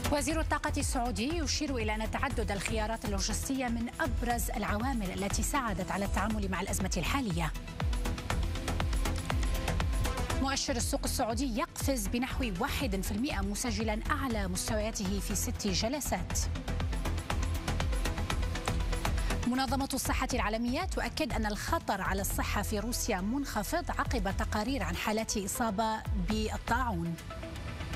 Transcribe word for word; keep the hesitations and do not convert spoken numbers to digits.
وزير الطاقة السعودي يشير إلى أن تعدد الخيارات اللوجستية من أبرز العوامل التي ساعدت على التعامل مع الأزمة الحالية. مؤشر السوق السعودي يقفز بنحو واحد بالمئة مسجلا أعلى مستوياته في ست جلسات. منظمة الصحة العالمية تؤكد أن الخطر على الصحة في روسيا منخفض عقب تقارير عن حالات إصابة بالطاعون.